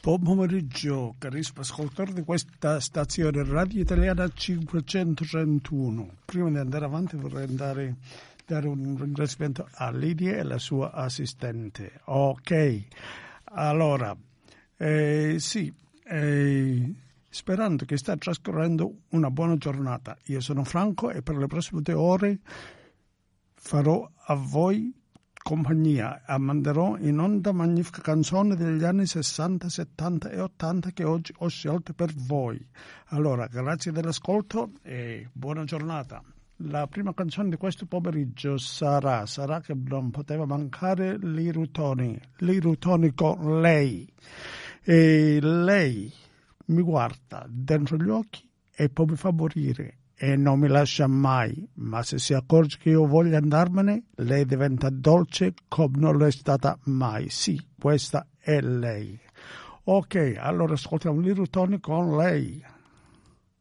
Buon pomeriggio, carissimi ascoltatori di questa stazione Radio Italiana 531. Prima di andare avanti vorrei dare un ringraziamento a Lidia e la sua assistente. Ok, allora, sperando che sta trascorrendo una buona giornata. Io sono Franco e per le prossime 2 ore farò a voi compagnia e manderò in onda magnifiche canzoni degli anni 60, 70 e 80 che oggi ho scelto per voi. Allora, grazie dell'ascolto e buona giornata. La prima canzone di questo pomeriggio sarà che non poteva mancare Lirutoni con Lei. E lei mi guarda dentro gli occhi e poi mi fa morire. E non mi lascia mai, ma se si accorge che io voglio andarmene, lei diventa dolce come non lo è stata mai. Sì, questa è lei. Ok, allora ascoltiamo Lirutoni con Lei.